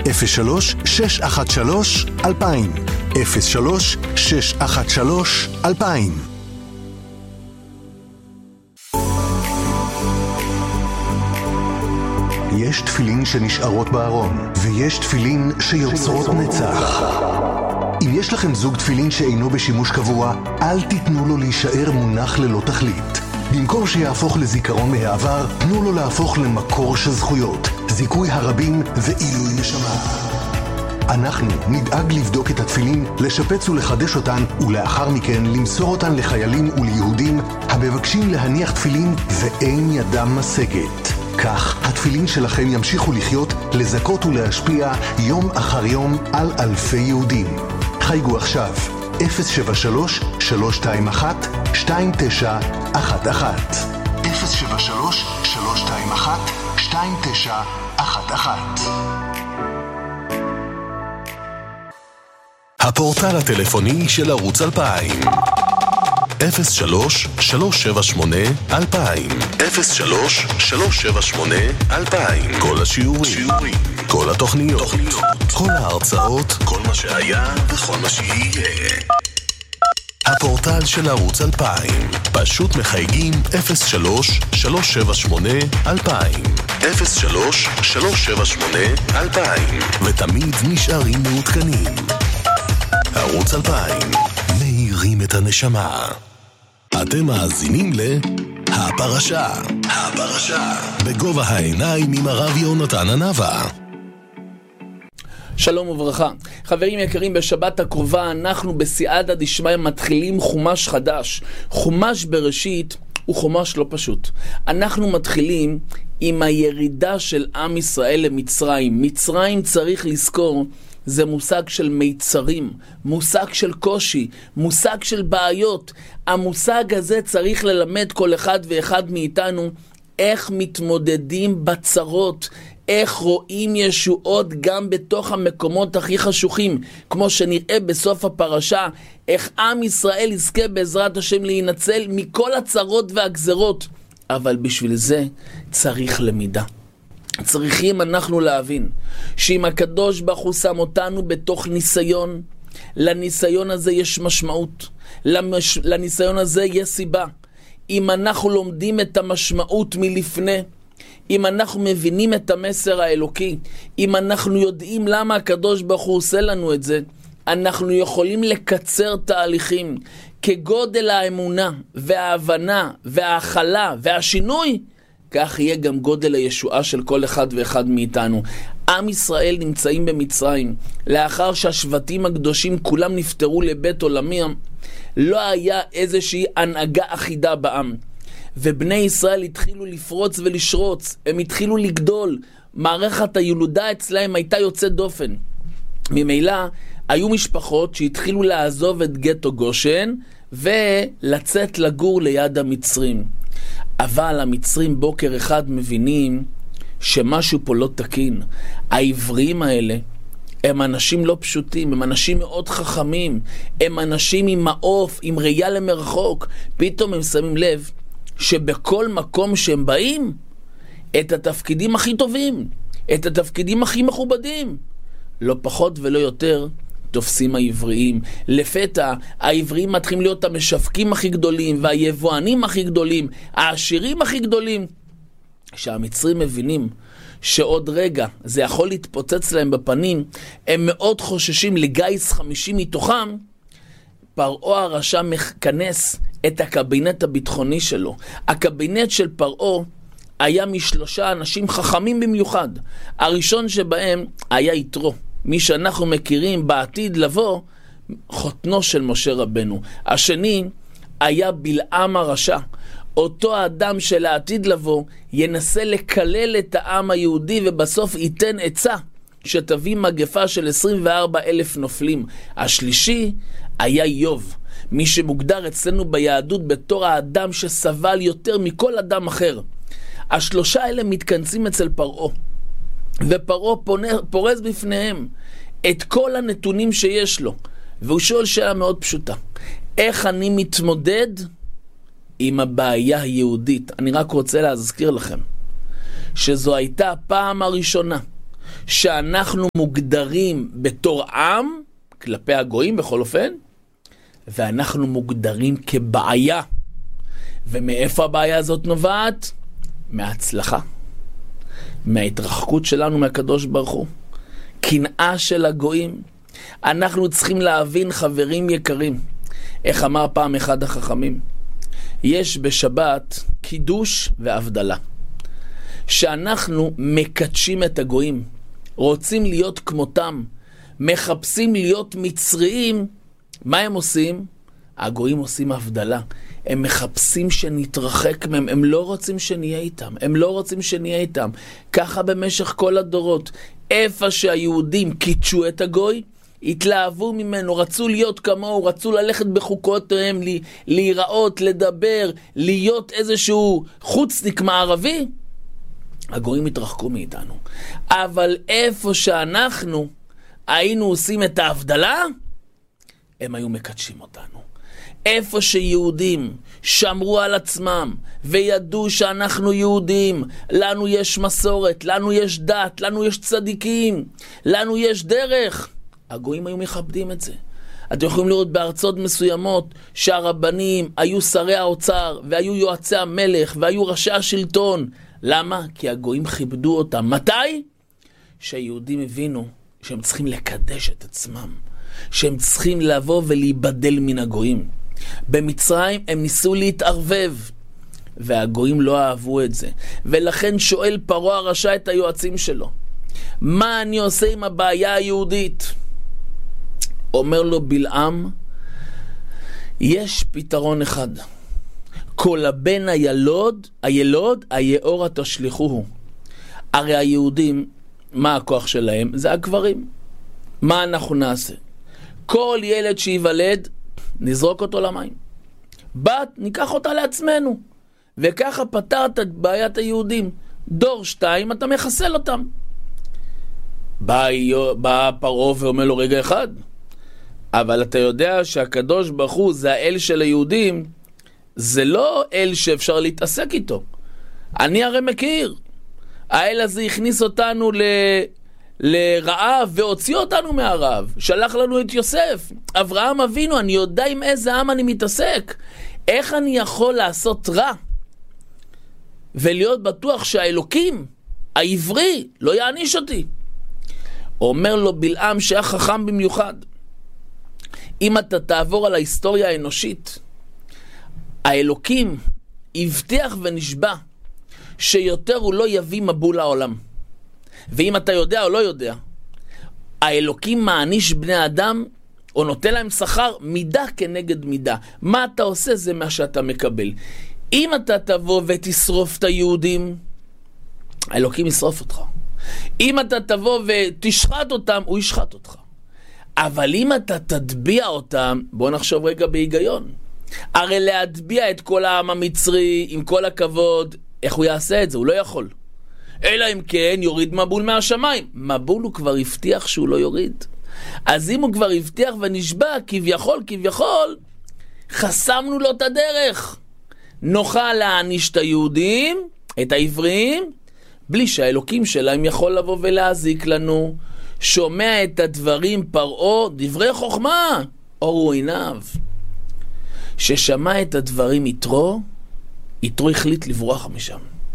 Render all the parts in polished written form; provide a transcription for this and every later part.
03-613-2000 03-613-2000. יש תפילין שנשארות בארון, ויש תפילין שיוצרות נצח. אם יש לכם זוג תפילין שאינו בשימוש קבוע, אל תיתנו לו להישאר מונח ללא תכלית. במקום שיהפוך לזיכרון מהעבר, תנו לו להפוך למקור של זכויות, זיכוי הרבים ועילוי נשמה. אנחנו נדאג לבדוק את התפילין, לשפץ ולחדש אותן, ולאחר מכן למסור אותן לחיילים וליהודים המבקשים להניח תפילין ואין ידם משגת. כך התפילין שלכם ימשיכו לחיות, לזכות ולהשפיע יום אחר יום על אלפי יהודים. חייגו עכשיו 073-321-2911 073-321-2911. הפורטל הטלפוני של ערוץ 2000 03-378-2000 03-378-2000 כל השיעורים, כל התוכניות, כל ההרצאות, כל מה שהיה וכל מה שיהיה. הפורטל של ערוץ 2000, פשוט מחייגים 03-378-2000 03-378-2000 ותמיד נשארים מעודכנים. ערוץ 2000, מאירים את הנשמה. אתם מאזינים להפרשה בגובה העיניים עם הרב יונתן ענבה. שלום וברכה. חברים יקרים, בשבת הקרובה אנחנו בסייעתא דשמיא מתחילים חומש חדש. חומש בראשית הוא חומש לא פשוט. אנחנו מתחילים עם הירידה של עם ישראל למצרים. מצרים, צריך לזכור, זה מושג של מיצרים, מושג של קושי, מושג של בעיות. המושג הזה צריך ללמד כל אחד ואחד מאיתנו איך מתמודדים בצרות, איך רואים ישועות גם בתוך המקומות הכי חשוכים, כמו שנראה בסוף הפרשה, איך עם ישראל יזכה בעזרת השם להינצל מכל הצרות והגזרות. אבל בשביל זה צריך למידה. צריכים אנחנו להבין שאם הקדוש ברוך הוא שם אותנו בתוך ניסיון, לניסיון הזה יש משמעות, לניסיון הזה יש סיבה. אם אנחנו לומדים את המשמעות מלפני, אם אנחנו מבינים את המסר האלוקי, אם אנחנו יודעים למה הקדוש ברוך הוא עושה לנו את זה, אנחנו יכולים לקצר תהליכים. כגודל האמונה וההבנה וההכלה והשינוי, כך יהיה גם גודל הישועה של כל אחד ואחד מאיתנו. עם ישראל נמצאים במצרים, לאחר שהשבטים הקדושים כולם נפטרו לבית עולמי, לא היה איזושהי הנהגה אחידה בעם. ובני ישראל התחילו לפרוץ ולשרוץ, הם התחילו לגדול, מערכת הילודה אצלהם הייתה יוצאת דופן. ממילא היו משפחות שהתחילו לעזוב את גטו גושן ולצאת לגור ליד המצרים. אבל המצרים בוקר אחד מבינים שמשהו פה לא תקין. העבריים האלה הם אנשים לא פשוטים, הם אנשים מאוד חכמים, הם אנשים עם מעוף, עם ראייה למרחוק. פתאום הם שמים לב שבכל מקום שהם באים, את התפקידים הכי טובים, את התפקידים הכי מכובדים, לא פחות ולא יותר, תופסים העבריים. לפתע העבריים מתחילים להיות המשווקים הכי גדולים והיבואנים הכי גדולים, העשירים הכי גדולים. כשהמצרים מבינים שעוד רגע זה יכול להתפוצץ להם בפנים, הם מאוד חוששים לגייס 50 מתוכם. פרעה הרשע מכנס את הקבינט הביטחוני שלו. הקבינט של פרעה היה משלושה אנשים חכמים במיוחד. הראשון שבהם היה יתרו, מי שאנחנו מכירים בעתיד לבוא, חותנו של משה רבנו. השני היה בלעם הרשע, אותו האדם של העתיד לבוא ינסה לקלל את העם היהודי ובסוף ייתן עצה שתביא מגפה של 24,000 נופלים. השלישי היה איוב, מי שמוגדר אצלנו ביהדות בתור האדם שסבל יותר מכל אדם אחר. השלושה האלה מתכנסים אצל פרעה, ופרעה פורס בפניהם את כל הנתונים שיש לו, והוא שואל שאלה מאוד פשוטה: איך אני מתמודד עם הבעיה היהודית? אני רק רוצה להזכיר לכם שזו הייתה הפעם הראשונה שאנחנו מוגדרים בתור עם, כלפי הגויים בכל אופן, ואנחנו מוגדרים כבעיה. ומאיפה הבעיה הזאת נובעת? מההצלחה. מההתרחקות שלנו מהקדוש ברוך הוא. קנאה של הגויים. אנחנו צריכים להבין, חברים יקרים, איך אמר פעם אחד החכמים, יש בשבת קידוש והבדלה. שאנחנו מקדשים את הגויים, רוצים להיות כמותם, מחפשים להיות מצריים, מה הם עושים? הגויים עושים הבדלה. הם מחפשים שנתרחק מהם, הם לא רוצים שנהיה איתם, הם לא רוצים שנהיה איתם. ככה במשך כל הדורות, איפה שהיהודים קידשו את הגוי, התלהבו ממנו, רצו להיות כמוהו, רצו ללכת בחוקותיהם, להיראות, לדבר, להיות איזשהו חוצניק מערבי, הגויים התרחקו מאיתנו. אבל איפה שאנחנו היינו עושים את ההבדלה, הם היו מקדשים אותנו. איפה שיהודים שמרו על עצמם וידעו שאנחנו יהודים, לנו יש מסורת, לנו יש דת, לנו יש צדיקים, לנו יש דרך, הגויים היו מכבדים את זה. אתם יכולים לראות בארצות מסוימות שהרבנים היו שרי האוצר והיו יועצי המלך והיו ראשי השלטון. למה? כי הגויים כיבדו אותם. מתי? שהיהודים הבינו שהם צריכים לקדש את עצמם, שהם צריכים לבוא ולהיבדל מן הגויים. במצרים הם ניסו להתערבב, והגויים לא אהבו את זה. ולכן שואל פרעה הרשע את היועצים שלו, מה אני עושה עם הבעיה היהודית? אומר לו בלעם, יש פתרון אחד. כל הבן הילוד היאורה תשליחוהו. הרי היהודים, מה הכוח שלהם? זה הגברים. מה אנחנו נעשה? כל ילד שיוולד, נזרוק אותו למים. בת, ניקח אותה לעצמנו. וככה פתרת את בעיית היהודים. דור 2, אתה מחסל אותם. בא פרעה ואומר לו, רגע אחד, אבל אתה יודע שהקדוש ברוך הוא זה האל של היהודים, זה לא אל שאפשר להתעסק איתו. אני הרי מכיר. האל הזה הכניס אותנו לרעב והוציא אותנו מהרעב. שלח לנו את יוסף. אברהם אבינו, אני יודע עם איזה עם אני מתעסק. איך אני יכול לעשות רע? ולהיות בטוח שהאלוקים, העברי, לא יעניש אותי. אומר לו בלעם שהיה חכם במיוחד. אם אתה תעבור על ההיסטוריה האנושית, האלוקים הבטיח ונשבע שיותר הוא לא יביא מבול לעולם. ואם אתה יודע או לא יודע, האלוקים מעניש בני אדם או נותן להם שכר מידה כנגד מידה. מה אתה עושה זה מה שאתה מקבל. אם אתה תבוא ותשרוף את היהודים, האלוקים ישרוף אותך. אם אתה תבוא ותשחט אותם, הוא ישחט אותך. אבל אם אתה תטביע אותם, בוא נחשוב רגע בהיגיון. הרי להטביע את כל העם המצרי, עם כל הכבוד, איך הוא יעשה את זה? הוא לא יכול. אלא אם כן יוריד מבול מהשמיים. מבול הוא כבר הבטיח שהוא לא יוריד. אז אם הוא כבר הבטיח ונשבע, כביכול, חסמנו לו את הדרך. נוכל להעניש את היהודים, את העבריים, בלי שהאלוקים שלהם יכול לבוא ולהזיק לנו. שומע את הדברים פרעה, דברי חוכמה, אורו עיניו. ששמע את הדברים יתרו החליט לברוח משם.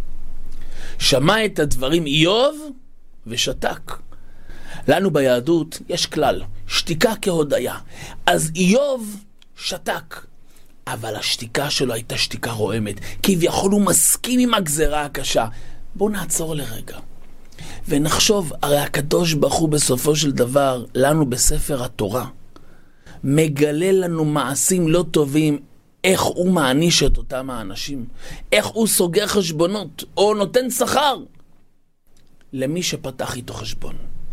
שמע את הדברים איוב ושתק. לנו ביהדות יש כלל, שתיקה כהודיה. אז איוב שתק, אבל השתיקה שלו הייתה שתיקה רועמת. כביכול הוא מסכים עם הגזרה הקשה. בואו נעצור לרגע ונחשוב, הרי הקדוש ברוך הוא בסופו של דבר, לנו בספר התורה, מגלה לנו מעשים לא טובים, איך הוא מעניש את אותם האנשים, איך הוא סוגר חשבונות, או נותן שכר למי שפתח איתו חשבון.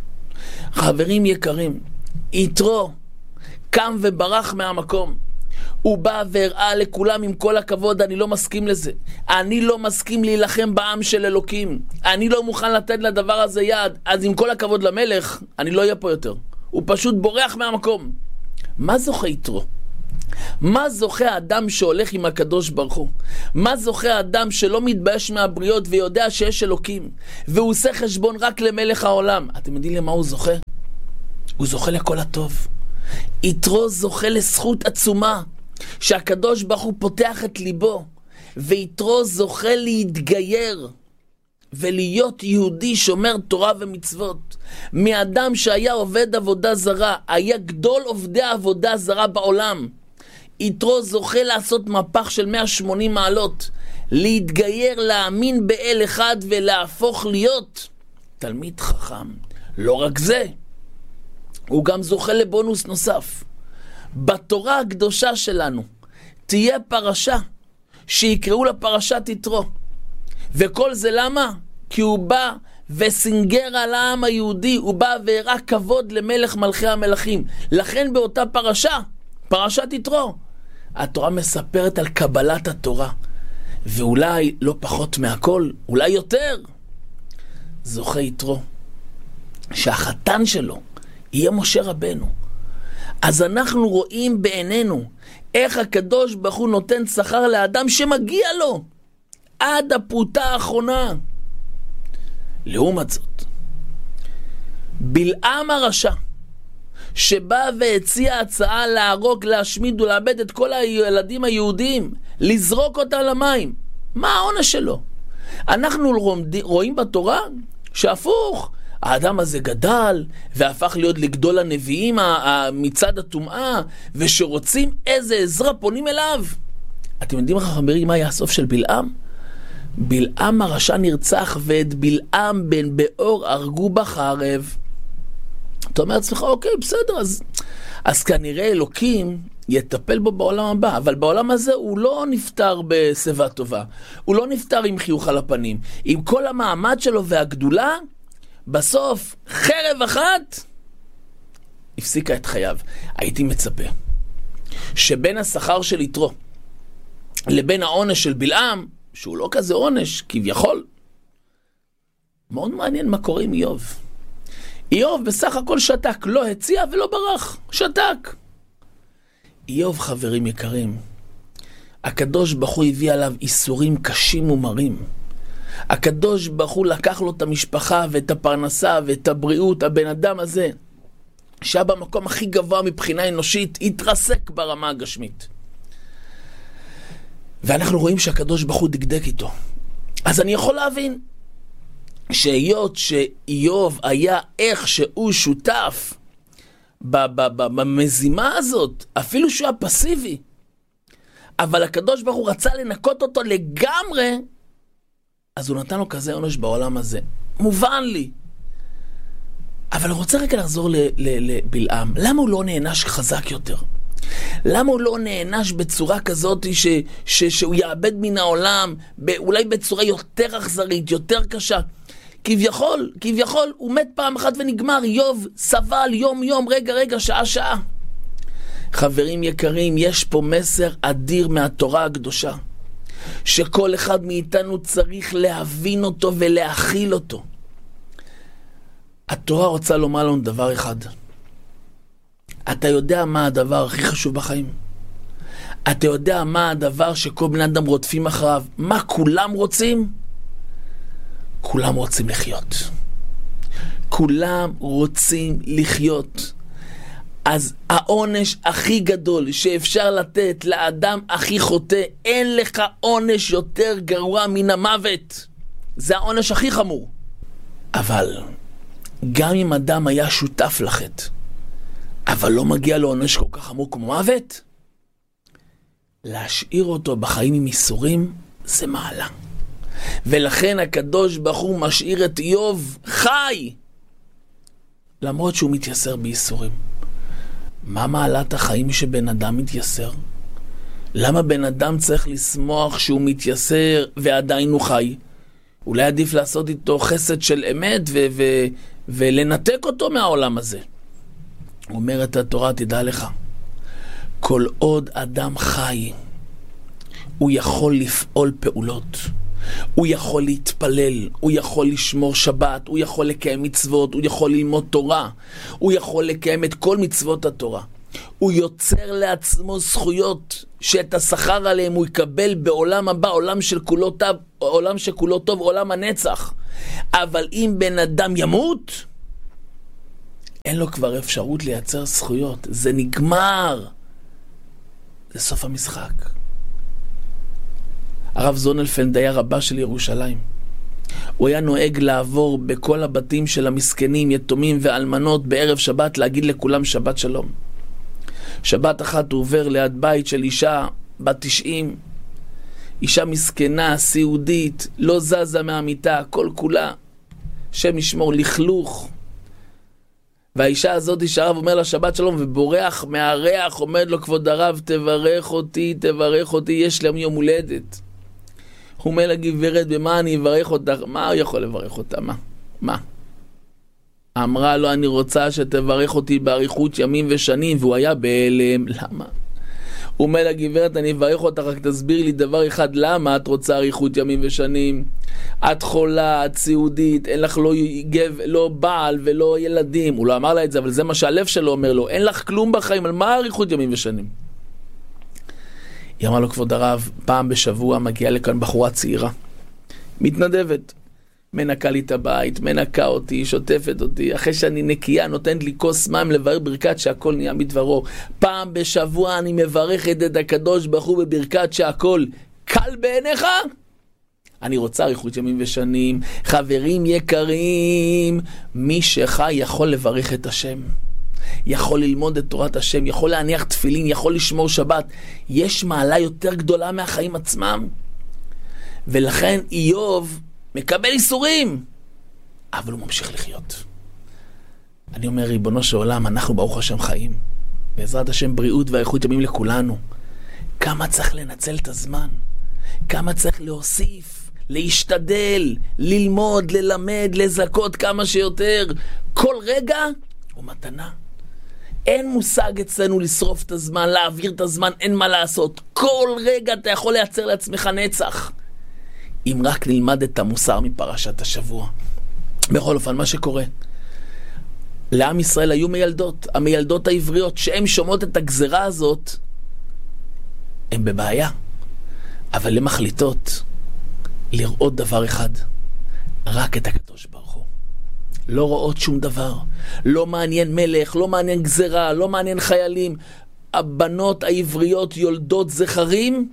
חברים יקרים, יתרו קם וברח מהמקום. הוא בא והראה לכולם, עם כל הכבוד, אני לא מסכים לזה. אני לא מסכים להילחם בעם של אלוקים. אני לא מוכן לתת לדבר הזה יד. אז עם כל הכבוד למלך, אני לא אהיה פה יותר. הוא פשוט בורח מהמקום. מה זוכה יתרו? מה זוכה האדם שהולך עם הקדוש ברוך הוא? מה זוכה האדם שלא מתבייש מהבריות ויודע שיש אלוקים והוא עושה חשבון רק למלך העולם? אתם יודעים למה הוא זוכה? הוא זוכה לכל הטוב. יתרו זוכה לזכות עצומה שהקדוש ברוך הוא פותח את ליבו, ויתרו זוכה להתגייר ולהיות יהודי שומר תורה ומצוות. מאדם שהיה עובד עבודה זרה, היה גדול עובדי עבודה זרה בעולם, יתרו זוכה לעשות מהפך של 180 מעלות, להתגייר, להאמין באל אחד ולהפוך להיות תלמיד חכם. לא רק זה, הוא גם זוכה לבונוס נוסף. בתורה הקדושה שלנו תהיה פרשה שיקראו לה פרשת יתרו. וכל זה למה? כי הוא בא וסינגר על העם היהודי, הוא בא והראה כבוד למלך מלכי המלכים. לכן באותה פרשה, פרשת יתרו, התורה מספרת על קבלת התורה. ואולי לא פחות מהכל, אולי יותר, זוכה יתרו שהחתן שלו יהיה משה רבנו. אז אנחנו רואים בעינינו איך הקדוש ברוך הוא נותן שכר לאדם שמגיע לו עד הפרוטה האחרונה. לעומת זאת, בלעם הרשע שבא והציע הצעה להרוג, להשמיד ולאבד את כל הילדים היהודים, לזרוק אותם למים, מה העונש שלו? אנחנו רואים בתורה שהפוך, האדם הזה גדל והפך להיות לגדול הנביאים מצד הטומאה, ושרוצים איזה עזרה פונים אליו. אתם יודעים חברים מה היה הסוף של בלעם? בלעם הרשע נרצח, ואת בלעם בן באור הרגו בחרב. אתה אומר לעצמך, אוקיי, בסדר, אז כנראה אלוקים יטפל בו בעולם הבא, אבל בעולם הזה הוא לא נפטר בשיבה טובה, הוא לא נפטר עם חיוך על הפנים, עם כל המעמד שלו והגדולה, בסוף חרב אחת הפסיקה את חייו. הייתי מצפה שבין השכר של יתרו לבין העונש של בלעם, שהוא לא כזה עונש כביכול, מאוד מעניין מה קורה עם איוב. איוב בסך הכל שתק, לא הציע ולא ברח, שתק. איוב, חברים יקרים, הקדוש ברוך הוא הביא עליו איסורים קשים ומרים. הקדוש ברוך הוא לקח לו את המשפחה ואת הפרנסה ואת הבריאות. הבן אדם הזה שהיה במקום הכי גבוה מבחינה אנושית, התרסק ברמה הגשמית. ואנחנו רואים שהקדוש ברוך הוא דקדק איתו. אז אני יכול להבין שהיות שאיוב היה איך שהוא שותף במזימה הזאת, אפילו שהוא היה פסיבי, אבל הקדוש ברוך הוא רצה לנקות אותו לגמרי, אז הוא נתן לו כזה עונש בעולם הזה. מובן לי. אבל אני רוצה רגע לחזור לבלעם. למה הוא לא נענש חזק יותר? למה הוא לא נענש בצורה כזאת שהוא יאבד מן העולם, אולי בצורה יותר אכזרית, יותר קשה? כביכול, הוא מת פעם אחת ונגמר. איוב סבל יום יום, רגע, שעה. חברים יקרים, יש פה מסר אדיר מהתורה הקדושה, שכל אחד מאיתנו צריך להבין אותו ולהכיל אותו. התורה רוצה לומר לנו דבר אחד. אתה יודע מה הדבר הכי חשוב בחיים? אתה יודע מה הדבר שכל בני אדם רודפים אחריו? מה כולם רוצים? כולם רוצים לחיות. כולם רוצים לחיות. אז העונש הכי גדול שאפשר לתת לאדם הכי חוטא, אין לך עונש יותר גרוע מן המוות. זה העונש הכי חמור. אבל גם אם אדם היה שותף לחטא, אבל לא מגיע לו עונש כל כך חמור כמו מוות, להשאיר אותו בחיים עם איסורים זה מעלה. ולכן הקדוש ברוך הוא משאיר את איוב חי, למרות שהוא מתייסר בייסורים. מה מעלת החיים שבן אדם מתייסר? למה בן אדם צריך לשמוח שהוא מתייסר ועדיין הוא חי? אולי עדיף לעשות איתו חסד של אמת ולנתק אותו מהעולם הזה. אומרת התורה, תדע לך, כל עוד אדם חי, הוא יכול לפעול פעולות, הוא יכול להתפלל, הוא יכול לשמור שבת, הוא יכול לקיים מצוות, הוא יכול ללמוד תורה, הוא יכול לקיים את כל מצוות התורה. הוא יוצר לעצמו זכויות שאת השכר עליהם הוא יקבל בעולם הבא, עולם שכולו טוב, עולם הנצח. אבל אם בן אדם ימות, אין לו כבר אפשרות לייצר זכויות. זה נגמר. זה סוף המשחק. הרב זונלפלד היה רבה של ירושלים. הוא היה נוהג לעבור בכל הבתים של המסכנים, יתומים ואלמנות בערב שבת, להגיד לכולם שבת שלום. שבת אחת הוא עובר ליד בית של אישה בת 90, אישה מסכנה, סיעודית, לא זזה מהמיטה, כל כולה, שם ישמור, לכלוך. והאישה הזאת, שהרב אומר לה שבת שלום ובורח מהריח, עומד לו כבוד הרב, תברך אותי, יש להם יום הולדת. הוא אומר לה, גברת, במה אני אברך אותך? מה הוא יכול לברך אותה? מה? אמרה לו, אני רוצה שתברך אותי באריכות ימים ושנים, והוא היה בהלם. למה? הוא אומר לה, גברת, אני אברך אותך, רק תסביר לי דבר אחד, למה את רוצה אריכות ימים ושנים? את חולה, את סיעודית, אין לך לא בעל ולא ילדים. הוא לא אמר לה את זה, אבל זה מה שהלב שלו אומר לו, אין לך כלום בחיים, על מה אריכות ימים ושנים? היא אמרה לו, כבוד הרב, פעם בשבוע מגיעה לכאן בחורה צעירה, מתנדבת, מנקה לי את הבית, מנקה אותי, שוטפת אותי, אחרי שאני נקייה, נותנת לי כוס מים לברך ברכת שהכל נהיה מדברו. פעם בשבוע אני מברכת את הקדוש ברוך הוא בברכת שהכל קל בעיניך. אני רוצה אריכות ימים ושנים. חברים יקרים, מי שחי יכול לברך את השם, יכול ללמוד את תורת השם, יכול להניח תפילין, יכול לשמור שבת. יש מעלה יותר גדולה מהחיים עצמם. ולכן איוב מקבל איסורים, אבל הוא ממשיך לחיות. אני אומר, ריבונו של עולם, אנחנו ברוך השם חיים, בעזרת השם בריאות ואיכות ימים לכולנו. כמה צריך לנצל את הזמן, כמה צריך להוסיף, להשתדל, ללמוד, ללמד, לזכות כמה שיותר. כל רגע הוא מתנה. אין מושג אצלנו לשרוף את הזמן, להעביר את הזמן, אין מה לעשות. כל רגע אתה יכול לייצר לעצמך נצח, אם רק נלמד את המוסר מפרשת השבוע. בכל אופן, מה שקורה, לעם ישראל היו מיילדות, המילדות העבריות, שהן שומעות את הגזרה הזאת, הן בבעיה. אבל הן מחליטות לראות דבר אחד, רק את הקדוש ברוך הוא. לא רואות שום דבר. לא מעניין מלך, לא מעניין גזרה, לא מעניין חיילים. הבנות העבריות יולדות זכרים,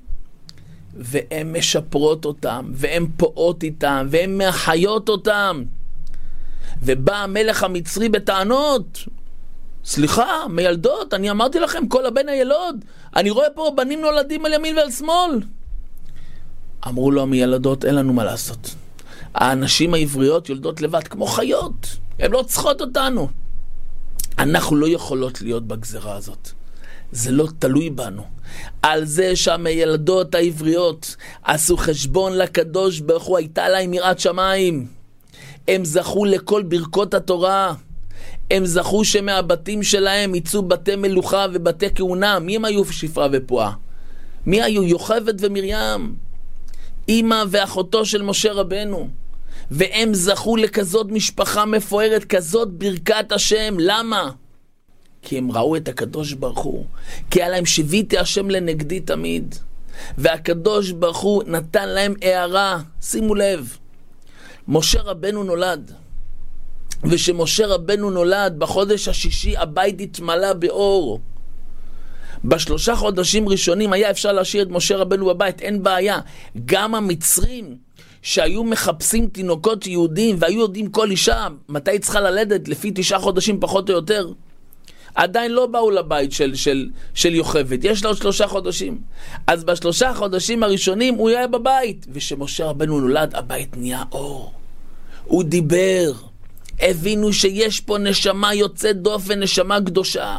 והן משפרות אותם, והן פועות איתם, והן מחיות אותם. ובא המלך המצרי בטענות, סליחה, מילדות, אני אמרתי לכם, כל הבן הילוד, אני רואה פה בנים נולדים על ימין ועל שמאל. אמרו לו המילדות, אין לנו מה לעשות. האנשים העבריות יולדות לבד כמו חיות, הן לא צריכות אותנו. אנחנו לא יכולות להיות בגזרה הזאת. זה לא תלוי בנו. על זה שהמילדות העבריות עשו חשבון לקדוש ברוך הוא, הייתה להם יראת שמיים. הם זכו לכל ברכות התורה. הם זכו שמהבתים שלהם יצאו בתי מלוכה ובתי כהונה. מי הם היו? שפרה ופועה. מי היו? יוכבד ומרים, אמא ואחותו של משה רבנו. והם זכו לכזאת משפחה מפוארת, כזאת ברכת השם. למה? כי הם ראו את הקדוש ברוך הוא, כי היה להם שביתי השם לנגדי תמיד. והקדוש ברוך הוא נתן להם הערה. שימו לב, משה רבנו נולד, ושמשה רבנו נולד בחודש השישי הבית התמלא באור. ב3 חודשים ראשונים היה אפשר להשאיר את משה רבנו בבית, אין בעיה. גם המצרים שהיו מחפשים תינוקות יהודים והיו יודעים כל אישה מתי צריכה ללדת לפי 9 חודשים פחות או יותר, עדיין לא באו לבית של יוכבד, יש לה עוד 3 חודשים. אז ב3 חודשים הראשונים הוא היה בבית, ושמשה רבנו נולד הבית נהיה אור. הוא דיבר, הבינו שיש פה נשמה יוצאת דופן, נשמה קדושה.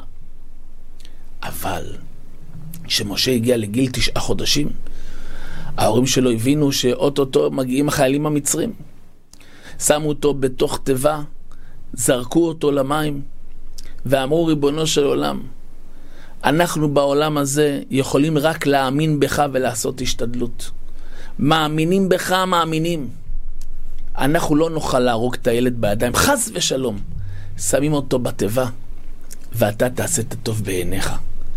אבל כשמשה הגיע לגיל 9 חודשים, ההורים שלו הבינו שאוטוטו מגיעים החיילים המצרים. שמו אותו בתוך תיבה, זרקו אותו למים, ואמרו, ריבונו של עולם, אנחנו בעולם הזה יכולים רק להאמין בך ולעשות השתדלות. מאמינים בך, מאמינים. אנחנו לא נוכל להרוג את הילד בידיים, חס ושלום. שמים אותו בתיבה, ואתה תעשה את הטוב בעיניך.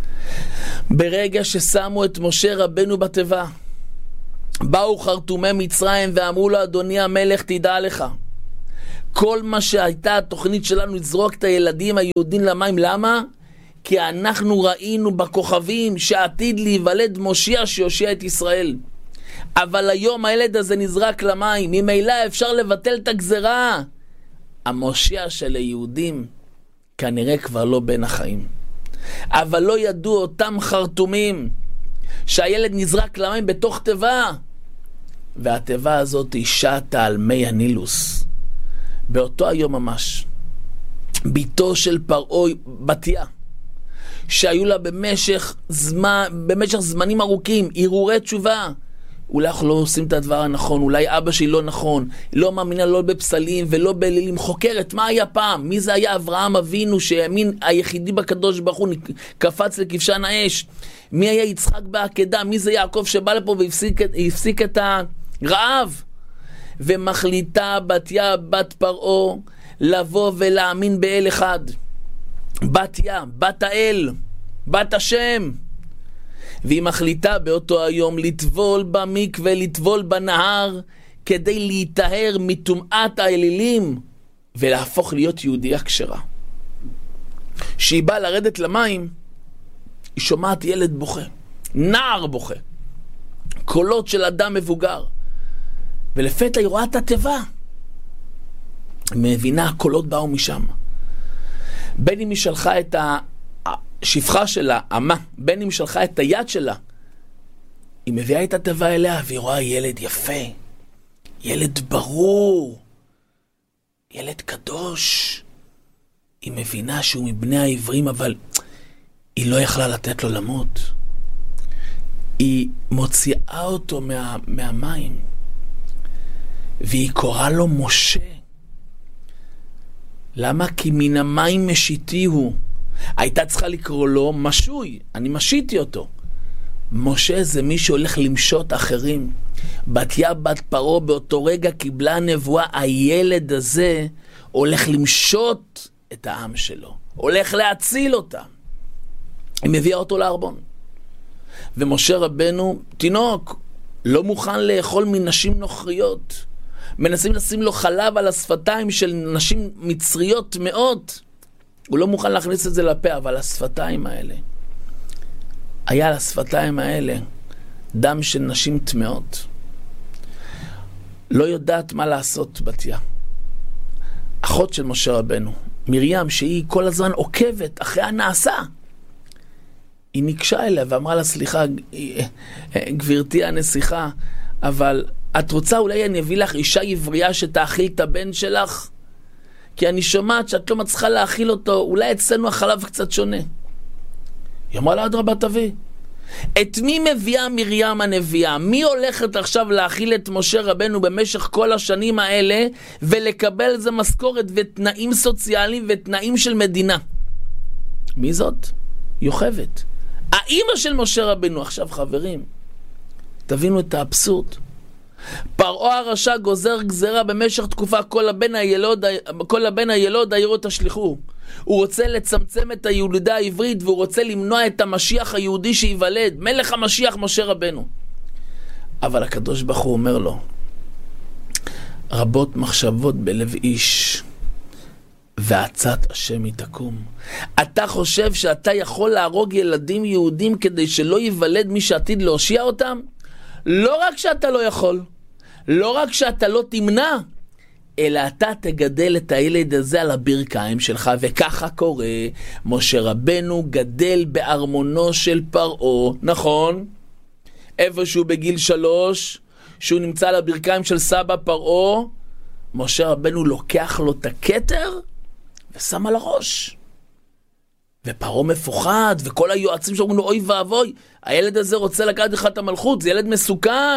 ברגע ששמו את משה רבנו בתיבה, באו חרטומי מצרים ואמרו לו, אדוני המלך, תדע לך, כל מה שהייתה התוכנית שלנו לזרוק את הילדים היהודים למים. למה? כי אנחנו ראינו בכוכבים שעתיד להיוולד מושיע שיושיע את ישראל. אבל היום הילד הזה נזרק למים, ממילא אפשר לבטל את הגזרה. המושיע של היהודים כנראה כבר לא בין החיים. אבל לא ידעו אותם חרטומים שהילד נזרק למים בתוך תיבה, והתיבה הזאת שטה על מי הנילוס. באותו היום ממש, ביתו של פרעה בתיה, שהיו לה במשך זמנים ארוכים הרהורי תשובה, אולי אנחנו לא עושים את הדבר הנכון, אולי אבא שלי לא נכון, לא מאמינה לא בפסלים ולא באלילים, חוקרת מה היה פעם, מי זה היה אברהם אבינו שהאמין היחידי בקדוש ברוך הוא, קפץ לכבשן האש, מי היה יצחק בעקדה, מי זה יעקב שבא לפה והפסיק את הרעב. ומחליטה בתיה בת פרעה לבוא ולהאמין באל אחד, בתיה, בת האל, בת השם. והיא מחליטה באותו היום לטבול במקווה, לטבול בנהר, כדי להיטהר מטומאת האלילים ולהפוך להיות יהודייה כשרה. כשהיא באה לרדת למים, היא שומעת ילד בוכה, נער בוכה, קולות של אדם מבוגר, ולפתע היא רואה את התיבה, היא מבינה, הקולות באו משם. בין אם היא שלחה את השפחה שלה, אמה, בין אם היא שלחה את היד שלה, היא מביאה את התיבה אליה, והיא רואה ילד יפה, ילד ברור, ילד קדוש. היא מבינה שהוא מבני העברים, אבל היא לא יכלה לתת לו למות. היא מוציאה אותו מהמים, והיא קוראה לו משה. למה? כי מן המים משיתי הוא. הייתה צריכה לקרוא לו משוי, אני משיתי אותו. משה זה מי שהולך למשות אחרים. בתיה בת פרעה באותו רגע קיבלה נבואה, הילד הזה הולך למשות את העם שלו, הולך להציל אותם. היא מביאה אותו לארבון, ומשה רבנו תינוק לא מוכן לאכול מנשים נוכריות, מנסים לשים לו חלב על השפתיים של נשים מצריות מאוד, הוא לא מוכן להכניס את זה לפה, אבל השפתיים האלה, היה על השפתיים האלה דם של נשים טמאות. לא יודעת מה לעשות בתיה, אחות של משה רבנו, מרים, שהיא כל הזמן עוקבת אחרי הנעשה, היא ניגשה אליה ואמרה לה, סליחה גברתי הנסיכה, אבל את רוצה אולי אני אביא לך אישה עברייה שתאכיל את הבן שלך? כי אני שומעת שאת לא מצליחה להאכיל אותו, אולי אצלנו החלב קצת שונה. היא אמרה לה, אדרבה תביא. את מי מביאה מרים הנביאה? מי הולכת עכשיו להאכיל את משה רבנו במשך כל השנים האלה ולקבל זה משכורת ותנאים סוציאליים ותנאים של מדינה? מי זאת? יוכבד, האמא של משה רבנו. עכשיו חברים, תבינו את האבסורד. פרעה הרשע גוזר גזרה במשך תקופה, כל הבן הילוד העירו תשליחו. הוא רוצה לצמצם את הילידה העברית, והוא רוצה למנוע את המשיח היהודי שיוולד, מלך המשיח משה רבנו. אבל הקדוש ברוך הוא אומר לו, רבות מחשבות בלב איש ועצת השם היא תקום. אתה חושב שאתה יכול להרוג ילדים יהודים כדי שלא ייוולד מי שעתיד להושיע אותם? לא רק שאתה לא יכול, לא רק שאתה לא תמנע, אלא אתה תגדל את הילד הזה על הברכיים שלך. וככה קורה, משה רבנו גדל בארמונו של פרעה, נכון? איפשהו בגיל 3, שהוא נמצא על הברכיים של סבא פרעה, משה רבנו לוקח לו את הכתר ושם על הראש. ופרעה מפוחד, וכל היועצים שאומרים לו, אוי ואבוי, הילד הזה רוצה לקחת לך את המלכות, זה ילד מסוכן.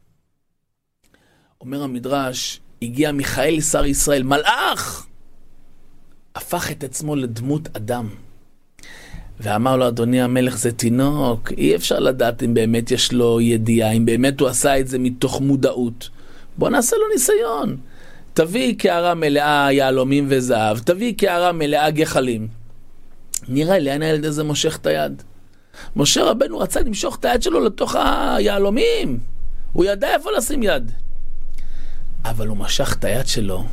אומר המדרש, הגיע מיכאל שר ישראל, מלאך, הפך את עצמו לדמות אדם, ואמר לו, אדוני המלך, זה תינוק, אי אפשר לדעת אם באמת יש לו ידיעה, אם באמת הוא עשה את זה מתוך מודעות. בוא נעשה לו ניסיון. תביא קערה מלאה יהלומים וזהב, תביא קערה מלאה גחלים, נראה לי, הילד הזה מושך את היד. משה רבנו רצה למשוך את היד שלו לתוך היהלומים. הוא ידע איפה לשים יד. אבל הוא משך את היד שלו.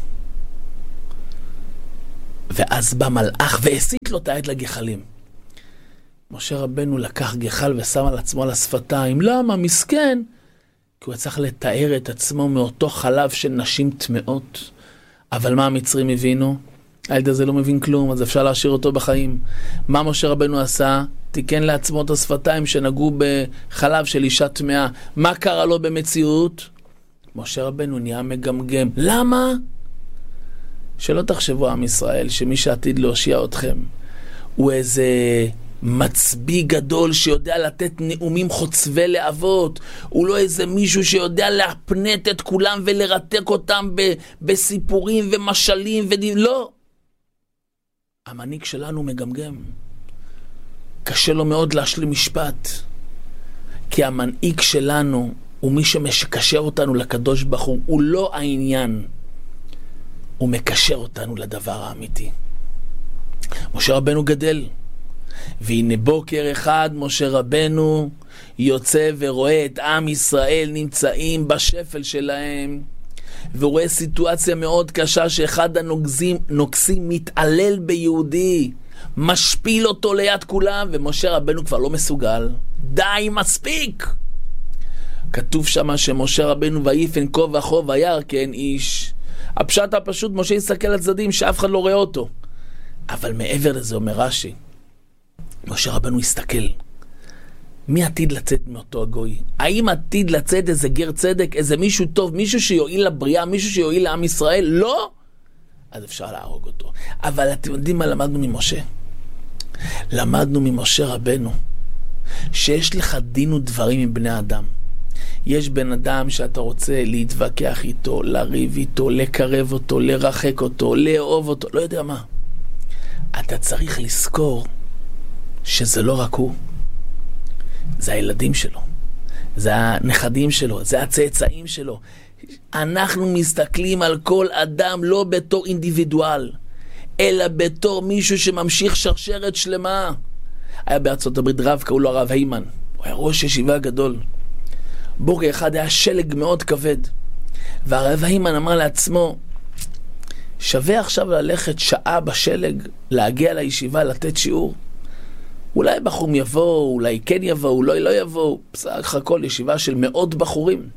ואז בא מלאך והסיט לו את היד לגחלים. משה רבנו לקח גחל ושם על עצמו על השפתיים. למה? מסכן. כי הוא צריך לתאר את עצמו מאותו חלב של נשים טמאות. אבל מה המצרים הבינו? הילד הזה לא מבין כלום, אז אפשר להשאיר אותו בחיים. מה משה רבנו עשה? תיקן לעצמו את השפתיים שנגעו בחלב של אישה טמאה. מה קרה לו במציאות? משה רבנו נהיה מגמגם. למה? שלא תחשבו עם ישראל שמי שעתיד להושיע אתכם הוא איזה מצביא גדול שיודע לתת נאומים חוצבי להבות. הוא לא איזה מישהו שיודע להפנט את כולם ולרתק אותם בסיפורים ומשלים לא. המנהיג שלנו מגמגם. קשה לו מאוד להשלים משפט. כי המנהיג שלנו הוא מי שמקשר אותנו לקדוש ברוך הוא. הוא לא העניין. הוא מקשר אותנו לדבר האמיתי. משה רבנו גדל. והנה בוקר אחד משה רבנו יוצא ורואה את עם ישראל נמצאים בשפל שלהם. ורואה סיטואציה מאוד קשה שאחד הנוגסים מתעלל ביהודי. משפיל אותו ליד כולם, ומשה רבנו כבר לא מסוגל. די, מספיק! כתוב שמה שמשה רבנו ויפן כה וכה וירא כן איש. הפשט הפשוט, משה יסתכל על צדדים שאף אחד לא רואה אותו. אבל מעבר לזה אומר רש"י, משה רבנו יסתכל. מי עתיד לצאת מאותו הגוי? האם עתיד לצאת איזה גר צדק, איזה מישהו טוב, מישהו שיועיל לבריאה, מישהו שיועיל לעם ישראל? לא! אז אפשר להרוג אותו. אבל אתם יודעים מה למדנו ממשה? למדנו ממשה רבנו שיש לך דין ודברים עם בני אדם. יש בן אדם שאתה רוצה להתווכח איתו, לריב איתו, לקרב אותו, לרחק אותו, לאהוב אותו, לא יודע מה. אתה צריך לזכור שזה לא רק הוא. זה הילדים שלו, זה הנכדים שלו, זה הצאצאים שלו. אנחנו מסתכלים על כל אדם לא בתור אינדיבידואל, אלא בתור מישהו שממשיך שרשרת שלמה. היה בארצות הברית רב, קראו לו הרב היימן. הוא היה ראש ישיבה גדול. בוקר אחד היה שלג מאוד כבד. והרב היימן אמר לעצמו, שווה עכשיו ללכת שעה בשלג, להגיע לישיבה, לתת שיעור. אולי בחורים יבואו, אולי כן יבואו, אולי לא יבואו. בסך הכל ישיבה של מאות בחורים.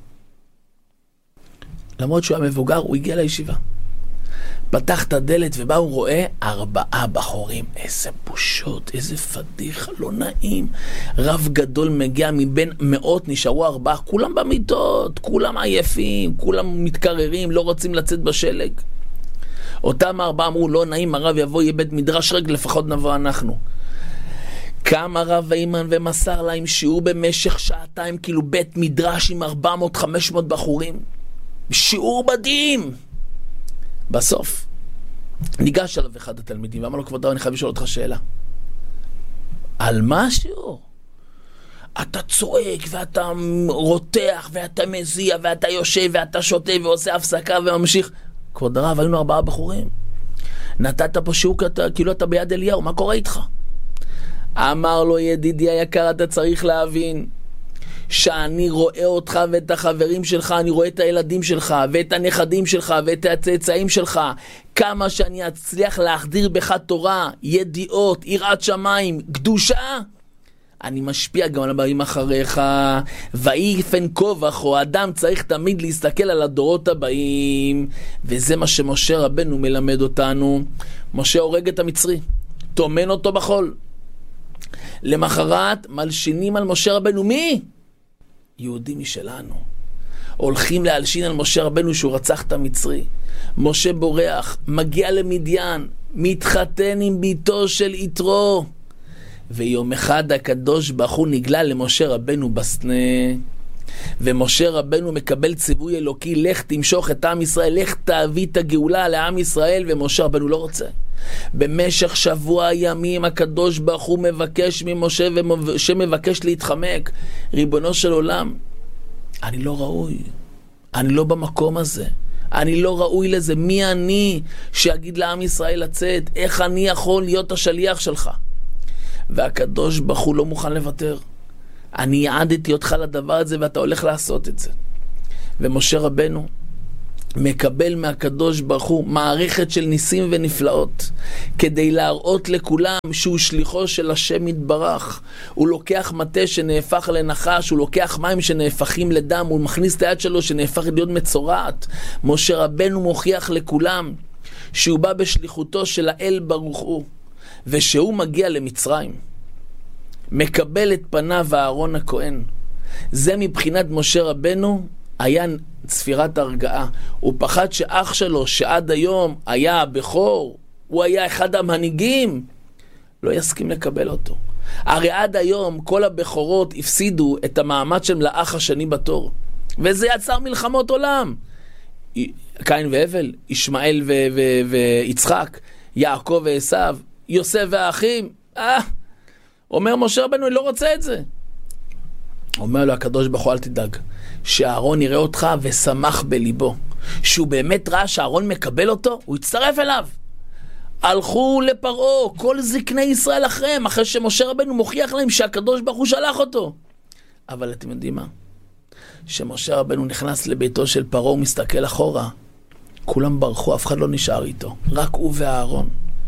למרות שהוא היה מבוגר, הוא הגיע לישיבה. פתח את הדלת ובה הוא רואה 4 בחורים. איזה בושות, איזה פדיחה, לא נעים. רב גדול מגיע מבין מאות, נשארו 4, כולם במיטות, כולם עייפים, כולם מתקררים, לא רוצים לצאת בשלג. אותם 4 אמרו, לא נעים, הרב יבוא, יהיה בית מדרש רגע, לפחות נבוא אנחנו. קם הרב היימן ומסר להם שיעור במשך 2 שעות, כאילו בית מדרש עם 400-500 בחורים. שיעור מדהים. בסוף ניגש עליו אחד התלמידים ואמר לו, כבוד הרב, אני חייב לשאול אותך שאלה. על מה השיעור? אתה צועק ואתה רותח ואתה מזיע ואתה יושב ואתה שותה ועושה הפסקה וממשיך. כבוד הרב, היינו 4 בחורים. נתת פה שיעור כאילו אתה ביד אליהו, מה קורה איתך? אמר לו, ידידי היקר, אתה צריך להבין שאני רואה אותך ואת החברים שלך, אני רואה את הילדים שלך ואת הנכדים שלך ואת הצאצאים שלך. כמה שאני אצליח להחדיר בך תורה, ידיעות, יראת שמיים, קדושה, אני משפיע גם על הבאים אחריך. ויפן כה וכה, אדם צריך תמיד להסתכל על הדורות הבאים, וזה מה שמשה רבנו מלמד אותנו. משה הורג את המצרי, תומן אותו בחול. למחרת מלשינים על משה רבנו. מי? יהודים משלנו. הולכים להלשין על משה רבנו שהוא רצח את המצרי. משה בורח, מגיע למדיין, מתחתן עם ביתו של יתרו. ויום אחד הקדוש ברוך הוא נגלה למשה רבנו בסנה. ומשה רבנו מקבל ציווי אלוקי, לך תמשוך את עם ישראל, לך תביא את הגאולה לעם ישראל, ומשה רבנו לא רוצה. במשך שבוע ימים הקדוש ברוך הוא מבקש ממשה, ומשה מבקש להתחמק. ריבונו של עולם, אני לא ראוי, אני לא במקום הזה, אני לא ראוי לזה. מי אני שיגיד לעם ישראל לצאת? איך אני יכול להיות השליח שלך? והקדוש ברוך הוא לא מוכן לוותר. אני יעדתי אותך לדבר הזה ואתה הולך לעשות את זה. ומשה רבנו מקבל מהקדוש ברוך הוא מערכת של ניסים ונפלאות כדי להראות לכולם שהוא שליחו של השם יתברך. הוא לוקח מטה שנהפך לנחש, הוא לוקח מים שנהפכים לדם, הוא מכניס את היד שלו שנהפך להיות מצורעת. משה רבנו מוכיח לכולם שהוא בא בשליחותו של האל ברוך הוא, ושהוא מגיע למצרים מקבל את פניו אהרון הכהן. זה מבחינת משה רבנו היה צפירת הרגעה. הוא פחד שאח שלו שעד היום היה הבכור, הוא היה אחד המנהיגים, לא יסכים לקבל אותו. הרי עד היום כל הבכורות הפסידו את המעמד שלהם לאח השני בתור, וזה יצר מלחמות עולם. קין והבל, ישמעאל ויצחק, יעקב ועשיו, יוסף והאחים. אומר משה רבנו, אני לא רוצה את זה. אומר לו הקדוש ברוך הוא, אל תדאג, שאהרון יראה אותך ושמח בליבו. שהוא באמת ראה שאהרון מקבל אותו, הוא יצטרף אליו. הלכו לפרעה, כל זקני ישראל אחריהם, אחרי שמשה רבנו מוכיח להם שהקדוש ברוך הוא שלח אותו. אבל אתם יודעים מה? שמשה רבנו נכנס לביתו של פרעה ומסתכל אחורה, כולם ברחו, אף אחד לא נשאר איתו, רק הוא ואהרון.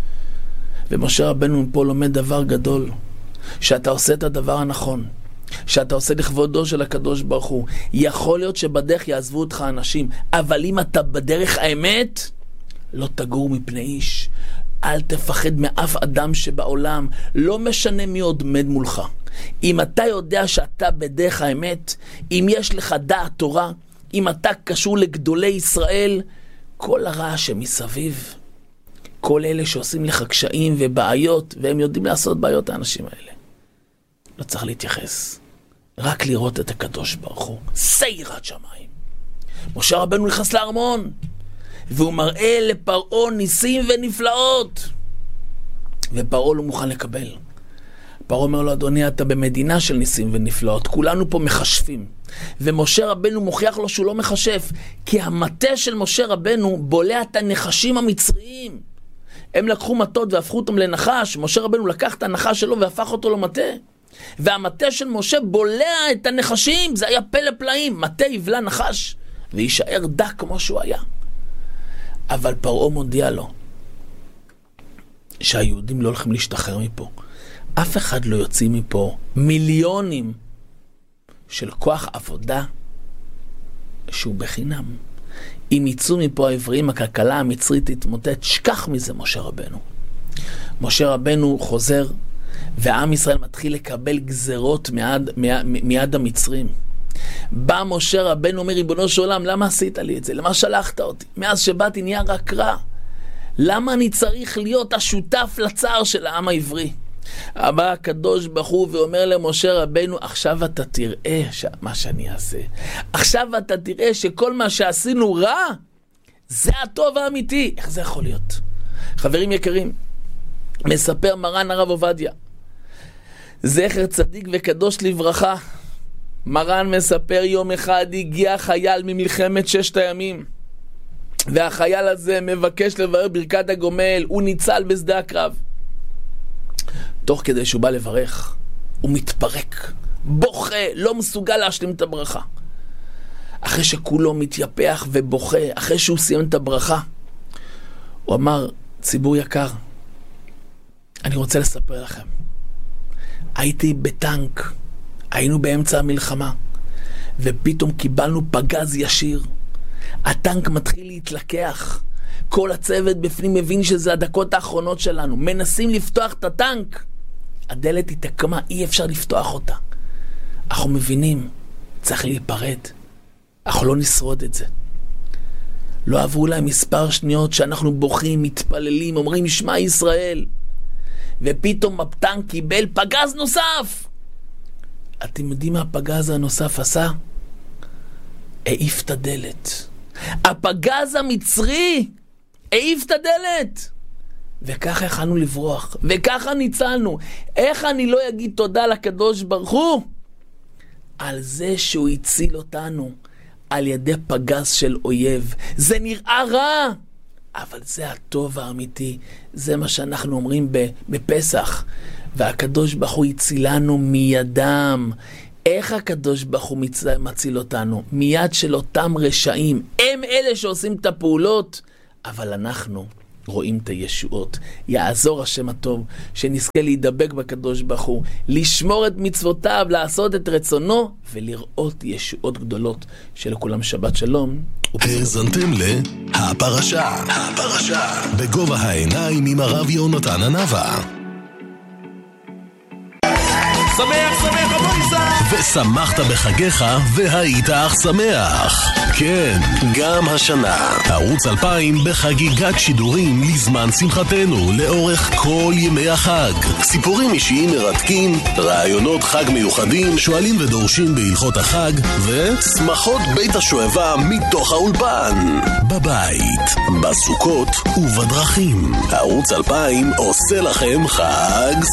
ומשה רבנו פה לומד דבר גדול, שאתה עושה את הדבר הנכון, שאתה עושה לכבודו של הקדוש ברוך הוא. יכול להיות שבדרך יעזבו אותך אנשים, אבל אם אתה בדרך האמת, לא תגור מפני איש. אל תפחד מאף אדם שבעולם, לא משנה מי עוד עומד מולך. אם אתה יודע שאתה בדרך האמת, אם יש לך דעת תורה, אם אתה קשור לגדולי ישראל, כל הרע שמסביב, כל אלה שעושים לך קשיים ובעיות, והם יודעים לעשות בעיות האנשים האלה, לא צריך להתייחס, רק לראות את הקדוש ברוך הוא. זה יראת שמיים. משה רבנו נכנס לארמון, והוא מראה לפרעה ניסים ונפלאות, ופרעה לא מוכן לקבל. פרעה אומר לו, אדוני, אתה במדינה של ניסים ונפלאות, כולנו פה מחשפים. ומשה רבנו מוכיח לו שהוא לא מחשף, כי המטה של משה רבנו בולע את הנחשים המצריים. הם לקחו מטות והפכו אותם לנחש. משה רבנו לקח את הנחש שלו והפך אותו למטה, והמטה של משה בולע את הנחשים. זה היה פלא פלאים, מטה יבלע נחש וישאר דק כמו שהוא היה. אבל פרעה מודיע לו שהיהודים לא הולכים להשתחרר מפה. אף אחד לא יוציא מפה מיליונים של כוח עבודה שהוא בחינם. אם יצאו מפה העברים, הכלכלה המצרית תתמוטט. שכח מזה משה רבנו. משה רבנו חוזר, ועם ישראל מתחיל לקבל גזרות מיד המצרים. בא משה רבנו, אומר, ריבונו של עולם, למה עשית לי את זה? למה שלחת אותי? מאז שבאתי נהיה רק רע. למה אני צריך להיות השותף לצער של העם העברי? הבא הקדוש ברוך הוא ואומר למשה רבנו, עכשיו אתה תראה מה שאני אעשה. עכשיו אתה תראה שכל מה שעשינו רע, זה הטוב האמיתי. איך זה יכול להיות? חברים יקרים, מספר מרן הרב עובדיה, זכר צדיק וקדוש לברכה, מרן מספר, יום אחד הגיע חייל ממלחמת ששת הימים, והחייל הזה מבקש לברר ברכת הגומל. הוא ניצל בשדה הקרב. תוך כדי שהוא בא לברך, הוא מתפרק, בוכה, לא מסוגל להשלים את הברכה. אחרי שכולו מתייפח ובוכה, אחרי שהוא סיים את הברכה, הוא אמר, ציבור יקר, אני רוצה לספר לכם. הייתי בטנק, היינו באמצע המלחמה, ופתאום קיבלנו פגז ישיר. הטנק מתחיל להתלקח. כל הצוות בפנים מבין שזה הדקות האחרונות שלנו. מנסים לפתוח את הטנק. הדלת התקמה, אי אפשר לפתוח אותה. אנחנו מבינים, צריך להיפרד. אנחנו לא נשרוד את זה. לא עברו להם מספר שניות שאנחנו בוכים, מתפללים, אומרים שמע ישראל. ופתאום הטנק קיבל פגז נוסף. אתם יודעים מה הפגז הנוסף עשה? העיף את הדלת. הפגז המצרי העיף את הדלת. וככה יכלנו לברוח, וככה ניצלנו. איך אני לא אגיד תודה לקדוש ברוך הוא על זה שהוא הציל אותנו על ידי פגז של אויב? זה נראה רע, אבל זה הטוב האמיתי. זה מה שאנחנו אומרים בפסח. והקדוש ברוך הוא הצילנו מידם. איך הקדוש ברוך הוא מציל אותנו? מיד של אותם רשעים. הם אלה שעושים את הפעולות, אבל אנחנו רואים את הישועות. יעזור השם הטוב, שנזכה להידבק בקדוש ברוך הוא, לשמור את מצוותיו, לעשות את רצונו, ולראות ישועות גדולות. שלכולם שבת שלום. האזנתם להפרשה, בגובה העיניים עם הרב יונתן הנבא. שמח הביתה! ושמחת בחגיך והיית אך שמח. כן, גם השנה ערוץ 2000 בחגיגת שידורים לזמן שמחתנו לאורך כל ימי החג. סיפורים אישיים מרתקים, רעיונות חג מיוחדים, שואלים ודורשים בהלכות החג, ושמחות בית השואבה מתוך האולפן, בבית, בסוכות ובדרכים. ערוץ 2000 עושה לכם חג